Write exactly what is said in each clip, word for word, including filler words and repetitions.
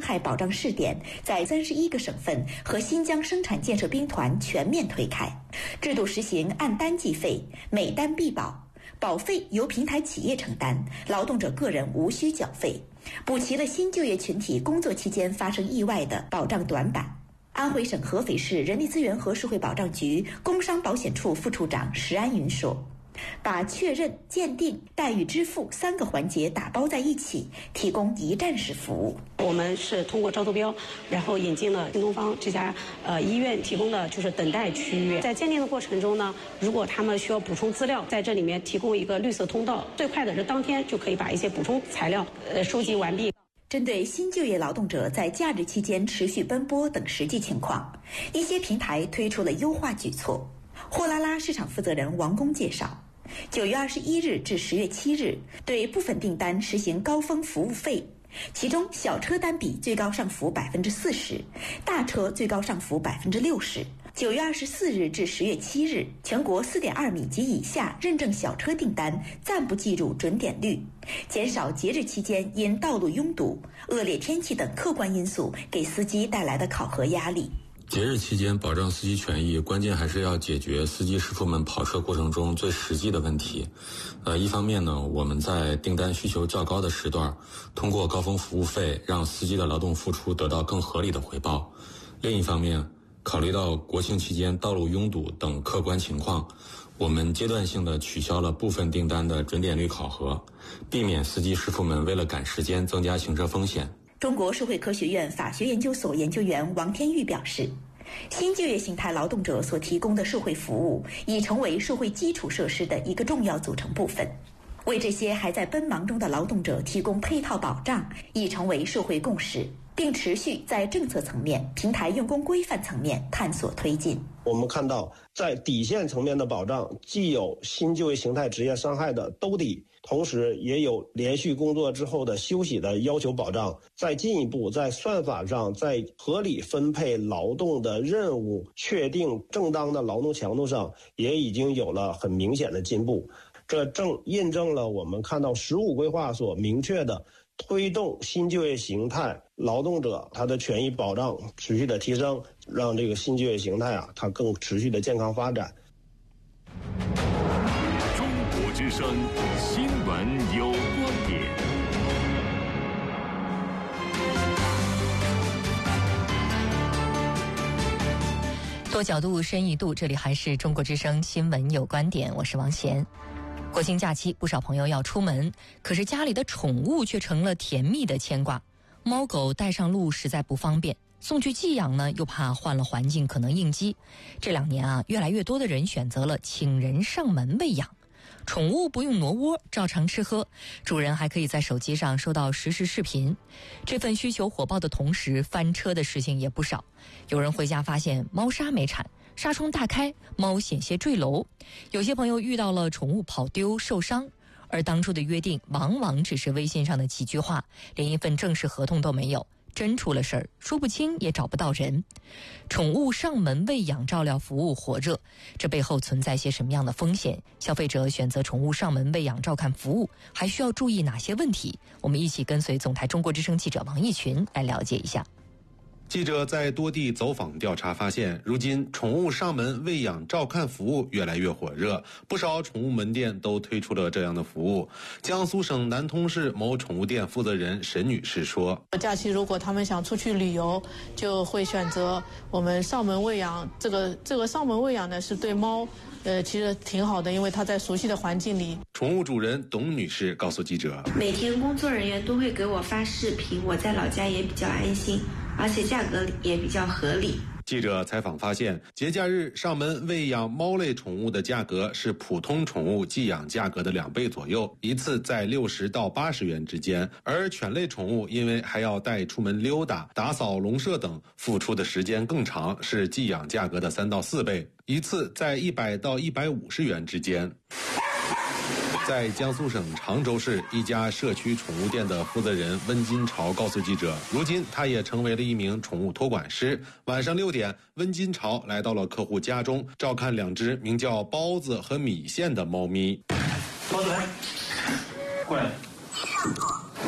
态保障试点在三十一个省份和新疆生产建设兵团全面推开，制度实行按单计费，每单必保，保费由平台企业承担，劳动者个人无需缴费，补齐了新就业群体工作期间发生意外的保障短板。安徽省合肥市人力资源和社会保障局工伤保险处副处长石安云说，把确认、鉴定、待遇支付三个环节打包在一起，提供一站式服务。 我们是通过招投标，然后引进了新东方这家呃医院提供的就是等待区域。在鉴定的过程中呢，如果他们需要补充资料，在这里面提供一个绿色通道，最快的是当天就可以把一些补充材料呃收集完毕。 针对新就业劳动者在假日期间持续奔波等实际情况，一些平台推出了优化举措。货拉拉市场负责人王工介绍，九月二十一日至十月七日，对部分订单实行高峰服务费，其中小车单笔最高上浮百分之四十，大车最高上浮百分之六十。九月二十四日至十月七日，全国四点二米及以下认证小车订单暂不计入准点率，减少节日期间因道路拥堵、恶劣天气等客观因素给司机带来的考核压力。 节日期间保障司机权益，关键还是要解决司机师傅们跑车过程中最实际的问题。呃，一方面呢，我们在订单需求较高的时段，通过高峰服务费让司机的劳动付出得到更合理的回报；另一方面，考虑到国庆期间道路拥堵等客观情况，我们阶段性的取消了部分订单的准点率考核，避免司机师傅们为了赶时间增加行车风险。 中国社会科学院法学研究所研究员王天玉表示，新就业形态劳动者所提供的社会服务已成为社会基础设施的一个重要组成部分，为这些还在奔忙中的劳动者提供配套保障已成为社会共识，并持续在政策层面、平台用工规范层面探索推进。 我们看到，在底线层面的保障，既有新就业形态职业伤害的兜底，同时也有连续工作之后的休息的要求保障。再进一步，在算法上，在合理分配劳动的任务、确定正当的劳动强度上，也已经有了很明显的进步。这正印证了我们看到十五规划所明确的推动新就业形态劳动者他的权益保障持续的提升，让这个新就业形态啊，它更持续的健康发展。 中国之声新闻有观点。 多角度深一度，这里还是中国之声新闻有观点，我是王贤。国庆假期，不少朋友要出门，可是家里的宠物却成了甜蜜的牵挂。猫狗带上路实在不方便，送去寄养呢，又怕换了环境可能应激。这两年啊，越来越多的人选择了请人上门喂养。宠物不用挪窝，照常吃喝，主人还可以在手机上收到实时视频。这份需求火爆的同时，翻车的事情也不少。有人回家发现猫砂没铲，纱窗大开，猫险些坠楼。有些朋友遇到了宠物跑丢受伤，而当初的约定往往只是微信上的几句话，连一份正式合同都没有。真出了事儿，说不清也找不到人。宠物上门喂养照料服务火热，这背后存在些什么样的风险？消费者选择宠物上门喂养照看服务，还需要注意哪些问题？我们一起跟随总台中国之声记者王义群来了解一下。 记者在多地走访调查发现，如今宠物上门喂养照看服务越来越火热，不少宠物门店都推出了这样的服务。江苏省南通市某宠物店负责人沈女士说， 假期如果他们想出去旅游，就会选择我们上门喂养。这个这个上门喂养呢，是对猫呃，其实挺好的，因为它在熟悉的环境里。 宠物主人董女士告诉记者， 每天工作人员都会给我发视频，我在老家也比较安心，而且价格也比较合理。 记者采访发现，节假日上门喂养猫类宠物的价格是普通宠物寄养价格的两倍左右，一次在六十到八十元之间。而犬类宠物因为还要带出门溜达、打扫笼舍等，付出的时间更长，是寄养价格的三到四倍，一次在一百到一百五十元之间。在江苏省常州市一家社区宠物店的负责人温金朝告诉记者，如今他也成为了一名宠物托管师。晚上六点，温金朝来到了客户家中，照看两只名叫包子和米线的猫咪。 包子来，过来。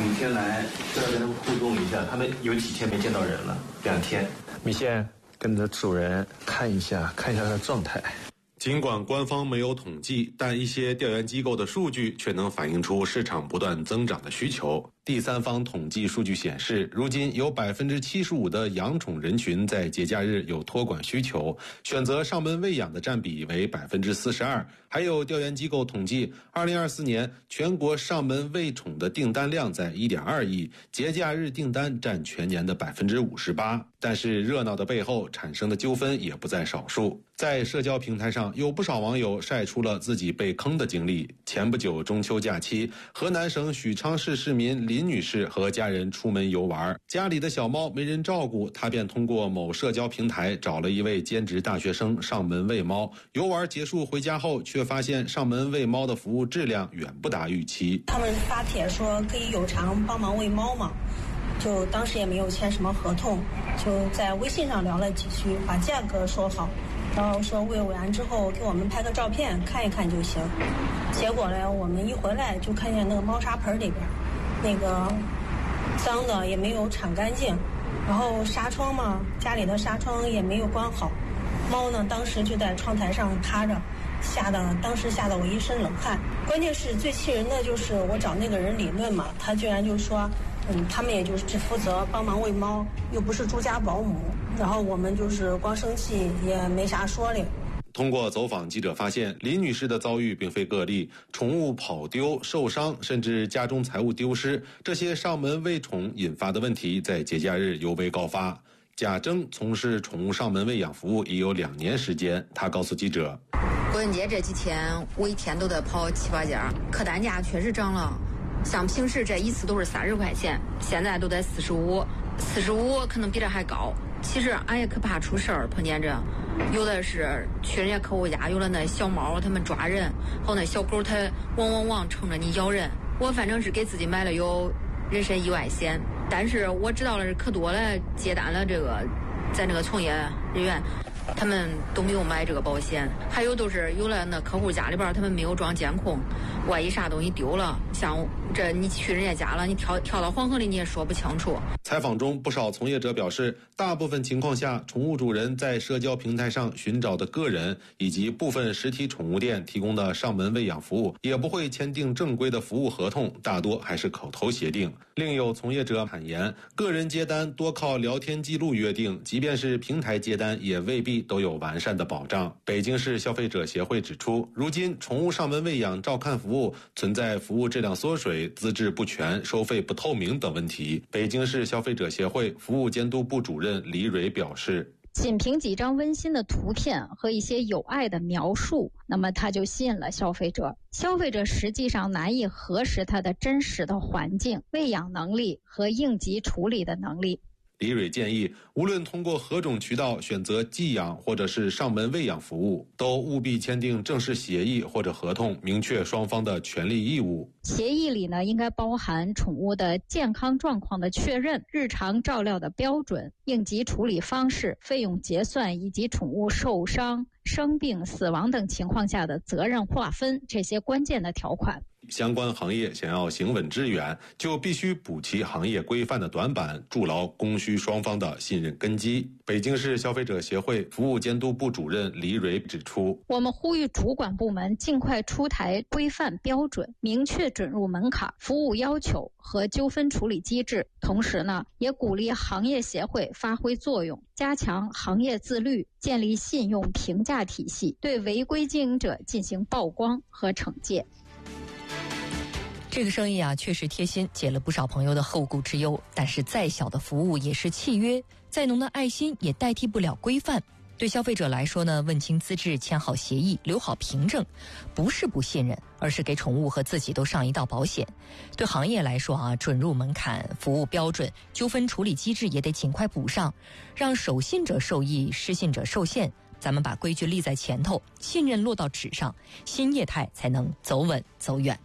每天来都要跟他们互动一下，他们有几天没见到人了？两天。 米线跟着主人看一下，看一下他的状态。 尽管官方没有统计，但一些调研机构的数据却能反映出市场不断增长的需求。第三方统计数据显示，如今有百分之七十五的养宠人群在节假日有托管需求，选择上门喂养的占比为百分之四十二。还有调研机构统计，二零二四年全国上门喂宠的订单量在一点二亿，节假日订单占全年的百分之五十八。但是热闹的背后产生的纠纷也不在少数。在社交平台上，有不少网友晒出了自己被坑的经历。前不久中秋假期，河南省许昌市市民林女士和家人出门游玩，家里的小猫没人照顾，她便通过某社交平台找了一位兼职大学生上门喂猫。游玩结束回家后，却发现上门喂猫的服务质量远不达预期。 他们发帖说可以有偿帮忙喂猫嘛，就当时也没有签什么合同，就在微信上聊了几句，把价格说好，然后说喂完之后给我们拍个照片看一看就行。结果呢，我们一回来就看见那个猫砂盆里边那个脏的也没有铲干净，然后纱窗嘛，家里的纱窗也没有关好，猫呢当时就在窗台上趴着，吓得当时吓得我一身冷汗。关键是最气人的就是我找那个人理论嘛，他居然就说嗯，他们也就是只负责帮忙喂猫，又不是住家保姆，然后我们就是光生气也没啥说的。 通过走访，记者发现林女士的遭遇并非个例，宠物跑丢、受伤，甚至家中财物丢失，这些上门喂宠引发的问题在节假日尤为高发。贾征从事宠物上门喂养服务已有两年时间，他告诉记者， 国庆节这几天我一天都得跑七八家，客单价确实涨了，像平时这一次都是三十块钱，现在都得四十五，四十五可能比这还高。其实俺也可怕出事儿，碰见这有的是去人家客户家，有了那小猫他们抓人，还有那小狗它汪汪汪冲着你咬人。我反正是给自己买了有人身意外险，但是我知道了可多了接单了这个在那个从业人员他们都没有买这个保险，还有都是有了那客户家里边他们没有装监控，万一啥东西丢了，像这你去人家家了，你跳跳到黄河里你也说不清楚。 采访中，不少从业者表示，大部分情况下，宠物主人在社交平台上寻找的个人以及部分实体宠物店提供的上门喂养服务，也不会签订正规的服务合同，大多还是口头协定。另有从业者坦言，个人接单多靠聊天记录约定，即便是平台接单，也未必都有完善的保障。北京市消费者协会指出，如今宠物上门喂养照看服务存在服务质量缩水、资质不全、收费不透明等问题。北京市消费者协会服务监督部主任李蕊表示， 仅凭几张温馨的图片和一些有爱的描述，那么它就吸引了消费者。消费者实际上难以核实它的真实的环境、喂养能力和应急处理的能力。 李蕊建议，无论通过何种渠道选择寄养或者是上门喂养服务，都务必签订正式协议或者合同，明确双方的权利义务。 协议里呢，应该包含宠物的健康状况的确认、日常照料的标准、应急处理方式、费用结算以及宠物受伤、生病、死亡等情况下的责任划分这些关键的条款。 相关行业想要行稳致远，就必须补齐行业规范的短板，筑牢供需双方的信任根基。北京市消费者协会服务监督部主任李蕊指出， 我们呼吁主管部门尽快出台规范标准，明确准入门槛、服务要求和纠纷处理机制。同时呢，也鼓励行业协会发挥作用，加强行业自律，建立信用评价体系，对违规经营者进行曝光和惩戒。 这个生意啊，确实贴心，解了不少朋友的后顾之忧。但是再小的服务也是契约，再浓的爱心也代替不了规范。对消费者来说呢，问清资质、签好协议、留好凭证，不是不信任，而是给宠物和自己都上一道保险。对行业来说啊，准入门槛、服务标准、纠纷处理机制也得尽快补上，让守信者受益，失信者受限。咱们把规矩立在前头，信任落到纸上，新业态才能走稳走远。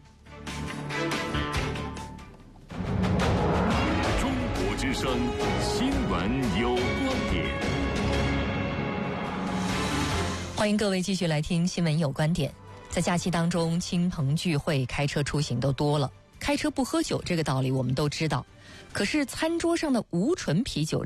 中国之声新闻有观点， 欢迎各位继续来听新闻有观点。在假期当中，亲朋聚会、开车出行都多了， 开车不喝酒这个道理我们都知道，可是餐桌上的无醇啤酒